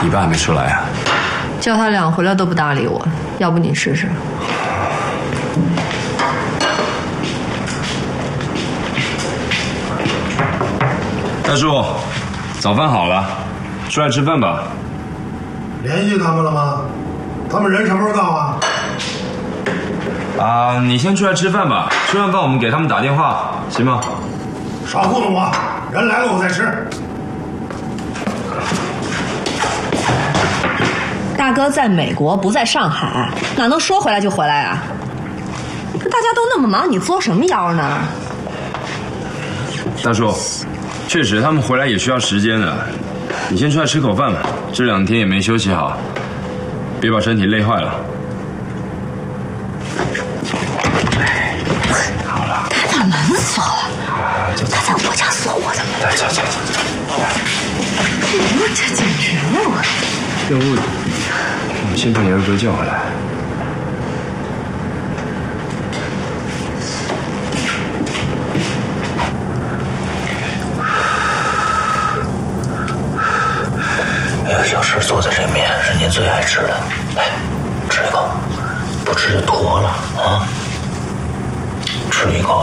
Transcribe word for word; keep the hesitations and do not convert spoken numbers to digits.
你爸还没出来啊？ 叫他俩回来都不搭理我，要不你试试？ 大叔，早饭好了，出来吃饭吧。 联系他们了吗？他们人什么时候到啊？ 啊，你先出来吃饭吧，吃完饭我们给他们打电话，行吗？ 少糊弄我，人来了我再吃。 大哥在美国，不在上海，哪能说回来就回来啊？这大家都那么忙，你作什么妖呢？ 大叔，确实他们回来也需要时间的，你先出来吃口饭吧，这两天也没休息好，别把身体累坏了。好了， 他把门锁了，他在我家锁我的门。 来，走走走走。 我这简直了我！ 要不我们先把你二哥叫回来。 那个小吃做的这面是您最爱吃的，来吃一口，不吃就坨了啊！吃一口